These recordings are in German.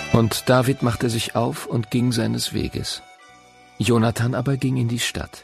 Und David machte sich auf und ging seines Weges. Jonathan aber ging in die Stadt.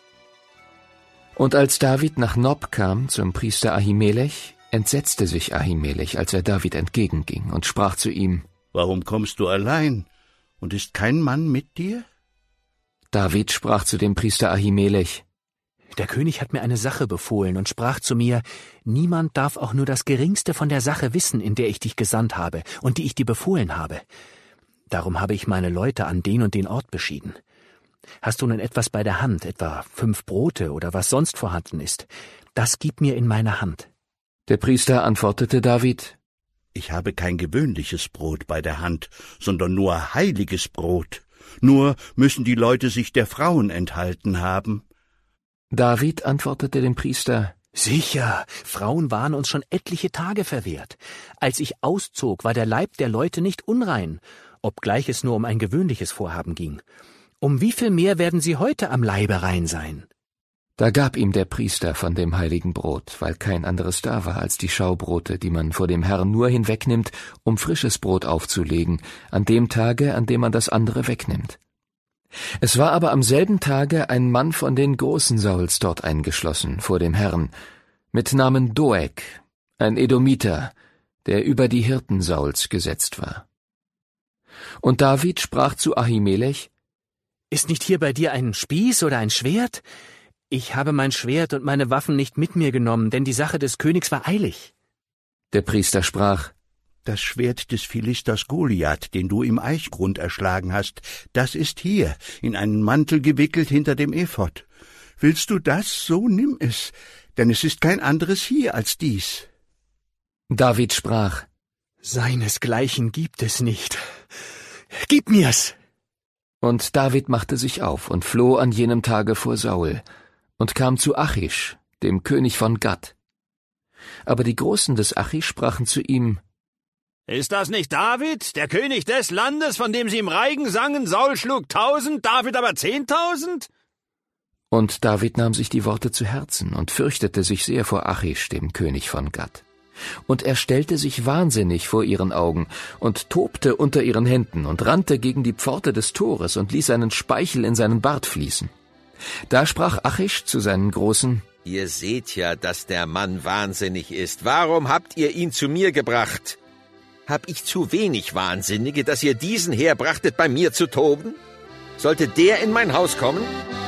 Und als David nach Nob kam, zum Priester Ahimelech, entsetzte sich Ahimelech, als er David entgegenging, und sprach zu ihm: Warum kommst du allein, und ist kein Mann mit dir? David sprach zu dem Priester Ahimelech: Der König hat mir eine Sache befohlen und sprach zu mir: Niemand darf auch nur das Geringste von der Sache wissen, in der ich dich gesandt habe und die ich dir befohlen habe. Darum habe ich meine Leute an den und den Ort beschieden. Hast du nun etwas bei der Hand, etwa 5 Brote oder was sonst vorhanden ist, das gib mir in meine Hand. Der Priester antwortete David: Ich habe kein gewöhnliches Brot bei der Hand, sondern nur heiliges Brot. Nur müssen die Leute sich der Frauen enthalten haben. David antwortete dem Priester: Sicher, Frauen waren uns schon etliche Tage verwehrt. Als ich auszog, war der Leib der Leute nicht unrein, obgleich es nur um ein gewöhnliches Vorhaben ging. Um wie viel mehr werden sie heute am Leibe rein sein? Da gab ihm der Priester von dem heiligen Brot, weil kein anderes da war als die Schaubrote, die man vor dem Herrn nur hinwegnimmt, um frisches Brot aufzulegen, an dem Tage, an dem man das andere wegnimmt. Es war aber am selben Tage ein Mann von den Großen Sauls dort eingeschlossen vor dem Herrn, mit Namen Doeg, ein Edomiter, der über die Hirten Sauls gesetzt war. Und David sprach zu Ahimelech: Ist nicht hier bei dir ein Spieß oder ein Schwert? Ich habe mein Schwert und meine Waffen nicht mit mir genommen, denn die Sache des Königs war eilig. Der Priester sprach: Das Schwert des Philisters Goliath, den du im Eichgrund erschlagen hast, das ist hier, in einen Mantel gewickelt hinter dem Ephod. Willst du das, so nimm es, denn es ist kein anderes hier als dies. David sprach: Seinesgleichen gibt es nicht. Gib mir's! Und David machte sich auf und floh an jenem Tage vor Saul und kam zu Achish, dem König von Gat. Aber die Großen des Achish sprachen zu ihm: Ist das nicht David, der König des Landes, von dem sie im Reigen sangen, Saul schlug 1000, David aber 10.000? Und David nahm sich die Worte zu Herzen und fürchtete sich sehr vor Achish, dem König von Gat. Und er stellte sich wahnsinnig vor ihren Augen und tobte unter ihren Händen und rannte gegen die Pforte des Tores und ließ seinen Speichel in seinen Bart fließen. Da sprach Achish zu seinen Großen: Ihr seht ja, dass der Mann wahnsinnig ist. Warum habt ihr ihn zu mir gebracht? Hab ich zu wenig Wahnsinnige, dass ihr diesen herbrachtet, bei mir zu toben? Sollte der in mein Haus kommen?